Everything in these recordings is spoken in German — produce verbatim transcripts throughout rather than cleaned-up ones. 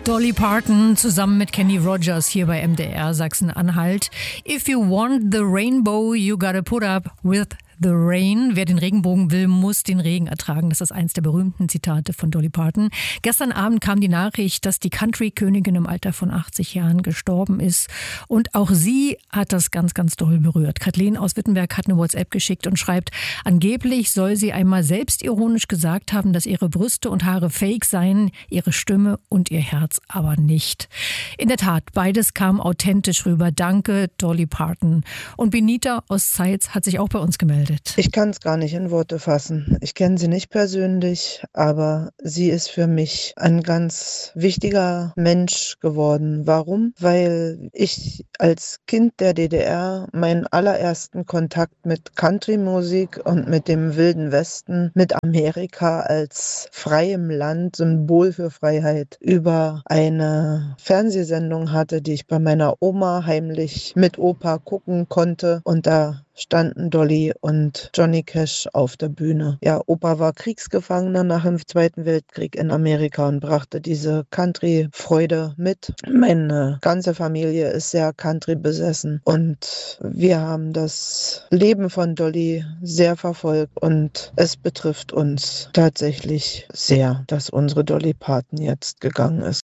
Dolly Parton zusammen mit Kenny Rogers hier bei M D R Sachsen-Anhalt. If you want the rainbow, you gotta put up with the rain. Wer den Regenbogen will, muss den Regen ertragen. Das ist eins der berühmten Zitate von Dolly Parton. Gestern Abend kam die Nachricht, dass die Country-Königin im Alter von achtzig Jahren gestorben ist. Und auch sie hat das ganz, ganz doll berührt. Kathleen aus Wittenberg hat eine WhatsApp geschickt und schreibt, angeblich soll sie einmal selbstironisch gesagt haben, dass ihre Brüste und Haare fake seien, ihre Stimme und ihr Herz aber nicht. In der Tat, beides kam authentisch rüber. Danke, Dolly Parton. Und Benita aus Zeitz hat sich auch bei uns gemeldet. Ich kann es gar nicht in Worte fassen. Ich kenne sie nicht persönlich, aber sie ist für mich ein ganz wichtiger Mensch geworden. Warum? Weil ich als Kind der D D R meinen allerersten Kontakt mit Country-Musik und mit dem Wilden Westen, mit Amerika als freiem Land, Symbol für Freiheit, über eine Fernsehsendung hatte, die ich bei meiner Oma heimlich mit Opa gucken konnte. Und da standen Dolly und Johnny Cash auf der Bühne. Ja, Opa war Kriegsgefangener nach dem Zweiten Weltkrieg in Amerika und brachte diese Country-Freude mit. Meine ganze Familie ist sehr Country besessen und wir haben das Leben von Dolly sehr verfolgt und es betrifft uns tatsächlich sehr, dass unsere Dolly Parton jetzt gegangen ist.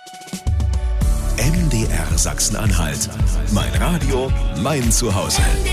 M D R Sachsen-Anhalt. Mein Radio, mein Zuhause.